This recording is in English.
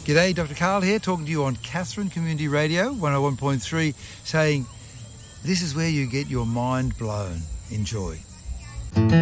G'day, Dr. Karl here, talking to you on Katherine Community Radio, 101.3, saying this is where you get your mind blown. Enjoy.